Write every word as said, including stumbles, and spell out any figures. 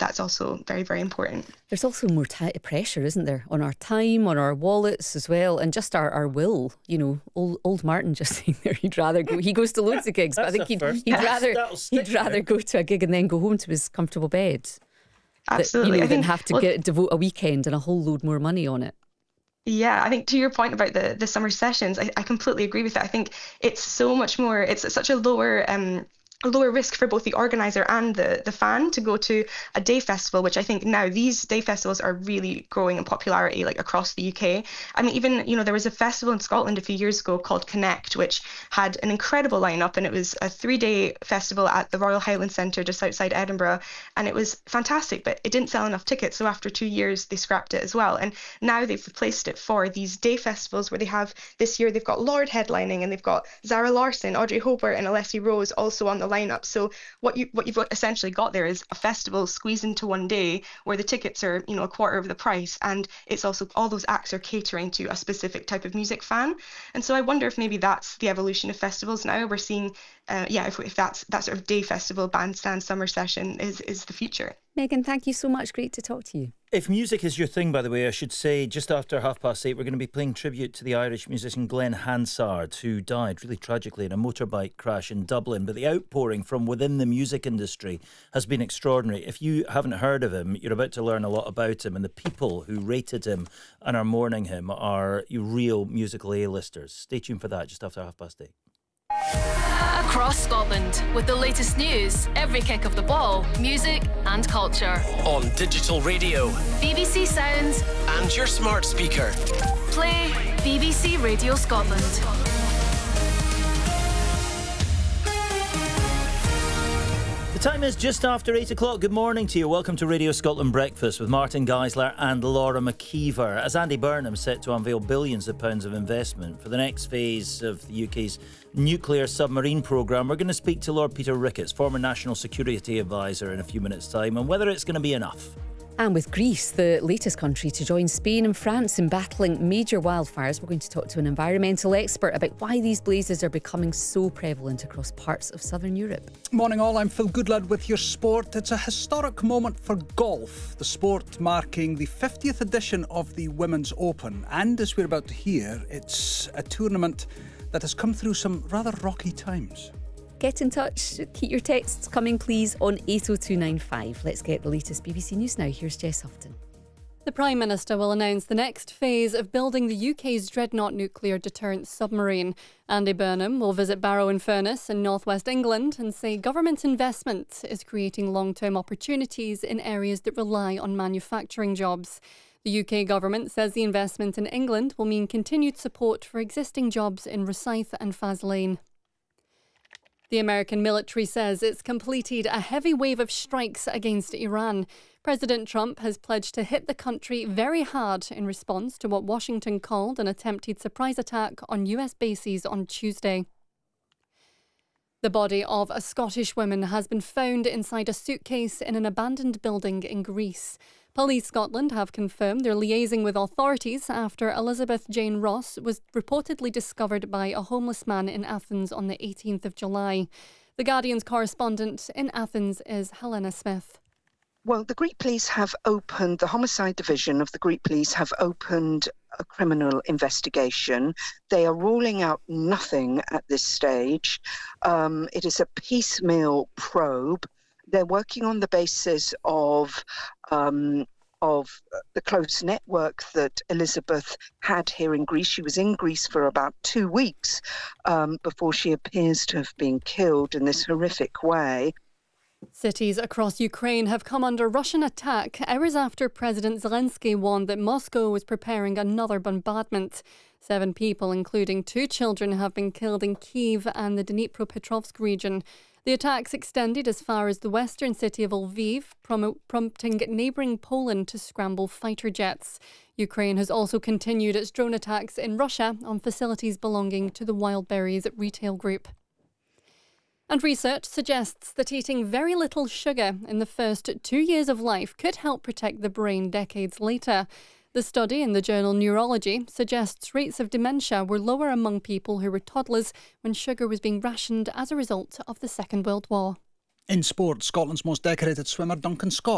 that's also very, very important. There's also more t- pressure, isn't there, on our time, on our wallets as well, and just our, our will. You know, old, old Martin just saying there he'd rather go. He goes to loads of gigs, but I think he'd, he'd rather he'd rather go to a gig and then go home to his comfortable bed. Absolutely, that, you know, I think than have to well, get devote a weekend and a whole load more money on it. Yeah, I think to your point about the the summer sessions, I, I completely agree with that. I think it's so much more, it's such a lower um a lower risk for both the organizer and the the fan to go to a day festival, which I think now these day festivals are really growing in popularity like across the U K. I mean, even, you know, there was a festival in Scotland a few years ago called Connect, which had an incredible lineup, and it was a three-day festival at the Royal Highland Centre just outside Edinburgh, and it was fantastic, but it didn't sell enough tickets, so after two years they scrapped it as well. And now they've replaced it for these day festivals where they have, this year they've got Lorde headlining, and they've got Zara Larsson, Audrey Hobart and Alessi Rose also on the lineup. So what you what you've essentially got there is a festival squeezed into one day where the tickets are, you know, a quarter of the price, and it's also all those acts are catering to a specific type of music fan. And so I wonder if maybe that's the evolution of festivals now. We're seeing, uh, yeah, if, if that's that sort of day festival bandstand summer session is is the future. Megan, thank you so much. Great to talk to you. If music is your thing, by the way, I should say just after half past eight, we're going to be playing tribute to the Irish musician Glenn Hansard, who died really tragically in a motorbike crash in Dublin. But the outpouring from within the music industry has been extraordinary. If you haven't heard of him, you're about to learn a lot about him. And the people who rated him and are mourning him are real musical A-listers. Stay tuned for that just after half past eight. Across Scotland, with the latest news, every kick of the ball, music and culture. On digital radio, B B C Sounds and your smart speaker. Play B B C Radio Scotland. The time is just after eight o'clock. Good morning to you. Welcome to Radio Scotland Breakfast with Martin Geisler and Laura McKeever. As Andy Burnham set to unveil billions of pounds of investment for the next phase of the U K's nuclear submarine programme, we're going to speak to Lord Peter Ricketts, former National Security Advisor, in a few minutes' time, and whether it's going to be enough. And with Greece, the latest country to join Spain and France in battling major wildfires, we're going to talk to an environmental expert about why these blazes are becoming so prevalent across parts of southern Europe. Morning all, I'm Phil Goodlad with your sport. It's a historic moment for golf, the sport marking the fiftieth edition of the Women's Open. And as we're about to hear, it's a tournament that has come through some rather rocky times. Get in touch. Keep your texts coming, please, on eight oh two nine five. Let's get the latest B B C News now. Here's Jess Houghton. The Prime Minister will announce the next phase of building the U K's Dreadnought nuclear deterrent submarine. Andy Burnham will visit Barrow-in-Furness in northwest England and say government investment is creating long-term opportunities in areas that rely on manufacturing jobs. The U K government says the investment in England will mean continued support for existing jobs in Rosyth and Faslane. The American military says it's completed a heavy wave of strikes against Iran. President Trump has pledged to hit the country very hard in response to what Washington called an attempted surprise attack on U S bases on Tuesday. The body of a Scottish woman has been found inside a suitcase in an abandoned building in Greece. Police Scotland have confirmed they're liaising with authorities after Elizabeth Jane Ross was reportedly discovered by a homeless man in Athens on the eighteenth of July. The Guardian's correspondent in Athens is Helena Smith. Well, the Greek police have opened, the homicide division of the Greek police have opened a criminal investigation. They are ruling out nothing at this stage. Um, it is a piecemeal probe. They're working on the basis of um, of the close network that Elizabeth had here in Greece. She was in Greece for about two weeks um, before she appears to have been killed in this horrific way. Cities across Ukraine have come under Russian attack hours after President Zelensky warned that Moscow was preparing another bombardment. Seven people, including two children, have been killed in Kyiv and the Dnipropetrovsk region. The attacks extended as far as the western city of Lviv, prom- prompting neighbouring Poland to scramble fighter jets. Ukraine has also continued its drone attacks in Russia on facilities belonging to the Wildberries retail group. And research suggests that eating very little sugar in the first two years of life could help protect the brain decades later. The study in the journal Neurology suggests rates of dementia were lower among people who were toddlers when sugar was being rationed as a result of the Second World War. In sport, Scotland's most decorated swimmer Duncan Scott